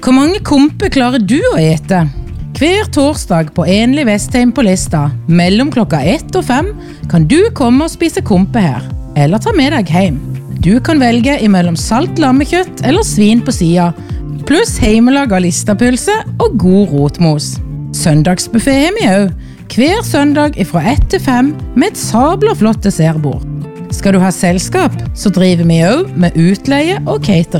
Hvor mange kompe klarer du å ete? Hver torsdag på Enlig Vestheim på Lista, mellom klokka 1 og 5, kan du komme og spise kompe her, eller ta med deg hjem. Du kan velge imellom salt lammekjøtt eller svin på sida, pluss heimelaget listapølse og god rotmos. Søndagsbuffet har vi også, hver søndag fra 1 til 5 med et sabla flott dessertbord. Skal du ha selskap, så driver vi også med utleie og catering.